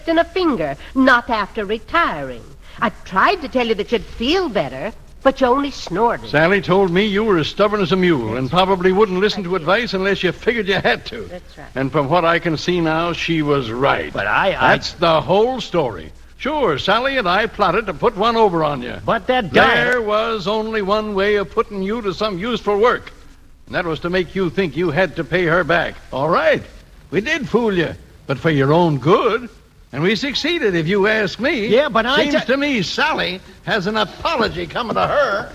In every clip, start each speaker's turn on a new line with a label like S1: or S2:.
S1: in a finger, not after retiring. I tried to tell you that you'd feel better, but you only snorted.
S2: Sally told me you were as stubborn as a mule and probably wouldn't listen to advice unless you figured you had to.
S1: That's right.
S2: And from what I can see now, she was right.
S3: But
S2: That's the whole story. Sure, Sally and I plotted to put one over on you.
S3: But that guy...
S2: There was only one way of putting you to some useful work. And that was to make you think you had to pay her back. All right, we did fool you, but for your own good. And we succeeded, if you ask me.
S3: Yeah, but
S2: Seems to me Sally has an apology coming to her.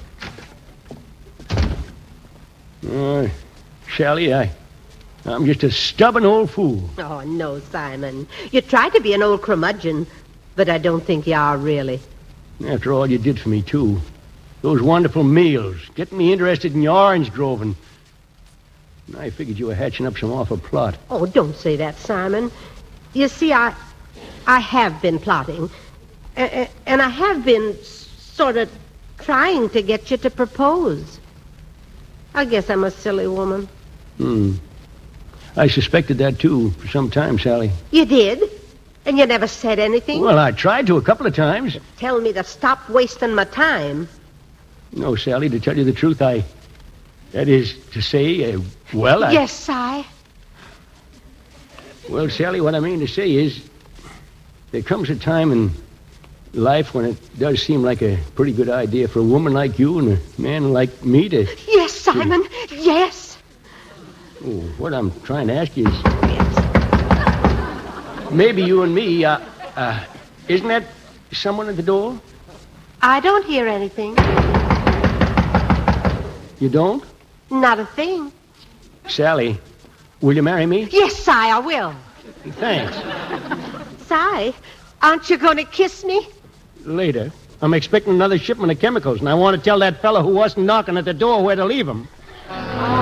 S3: Sally, I'm just a stubborn old fool.
S1: Oh, no, Simon. You try to be an old curmudgeon, but I don't think you are really.
S3: After all you did for me, too. Those wonderful meals, getting me interested in your orange grove, and I figured you were hatching up some awful plot.
S1: Oh, don't say that, Simon. You see, I have been plotting, and I have been sort of trying to get you to propose. I guess I'm a silly woman.
S3: I suspected that, too, for some time, Sally.
S1: You did? And you never said anything?
S3: Well, I tried to a couple of times.
S1: Tell me to stop wasting my time.
S3: No, Sally, to tell you the truth, that is to say,
S1: Yes, Si.
S3: Well, Sally, what I mean to say is there comes a time in life when it does seem like a pretty good idea for a woman like you and a man like me to...
S1: Yes, Simon, yes.
S3: Oh, what I'm trying to ask you is... Maybe you and me, isn't that someone at the door?
S1: I don't hear anything.
S3: You don't?
S1: Not a thing.
S3: Sally, will you marry me?
S1: Yes, Si, I will.
S3: Thanks.
S1: Si, aren't you going to kiss me?
S3: Later. I'm expecting another shipment of chemicals, and I want to tell that fellow who wasn't knocking at the door where to leave them.